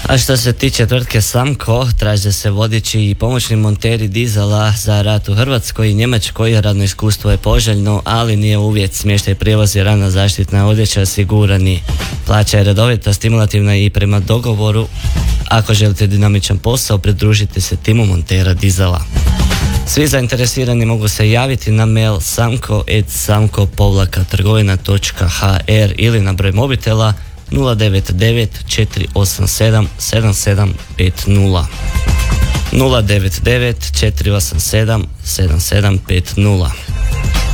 A što se tiče tvrtke Samco, traže se vodeći i pomoćni monteri dizela za rad u Hrvatskoj i Njemačkoj. Radno iskustvo je poželjno, ali nije uvjet. Smještaj, prijevoz i radna zaštitna odjeća osigurani. Plaća je redovita, stimulativna i prema dogovoru. Ako želite dinamičan posao, pridružite se timu montera dizela. Svi zainteresirani mogu se javiti na mail samco@trgovina.hr ili na broj mobitela 099 487 7750. 099 487 7750.